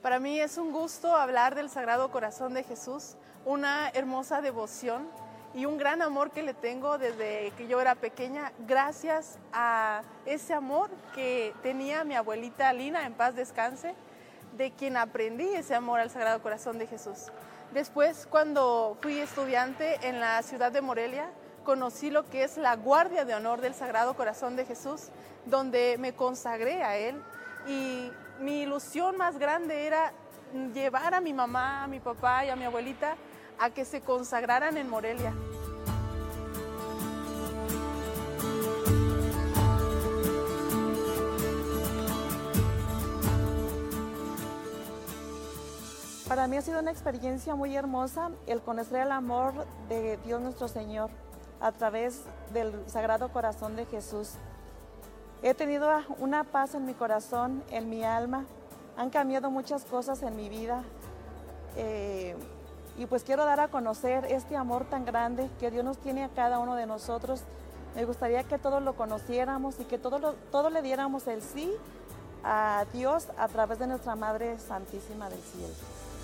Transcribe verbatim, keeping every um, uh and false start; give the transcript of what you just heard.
Para mí es un gusto hablar del Sagrado Corazón de Jesús, una hermosa devoción y un gran amor que le tengo desde que yo era pequeña, gracias a ese amor que tenía mi abuelita Lina, en paz descanse, de quien aprendí ese amor al Sagrado Corazón de Jesús. Después, cuando fui estudiante en la ciudad de Morelia, conocí lo que es la Guardia de Honor del Sagrado Corazón de Jesús, donde me consagré a él. Y mi ilusión más grande era llevar a mi mamá, a mi papá y a mi abuelita a que se consagraran en Morelia. Para mí ha sido una experiencia muy hermosa el conocer el amor de Dios nuestro Señor a través del Sagrado Corazón de Jesús. He tenido una paz en mi corazón, en mi alma. Han cambiado muchas cosas en mi vida. Eh, y pues quiero dar a conocer este amor tan grande que Dios nos tiene a cada uno de nosotros. Me gustaría que todos lo conociéramos y que todos, lo, todos le diéramos el sí a Dios a través de nuestra Madre Santísima del Cielo.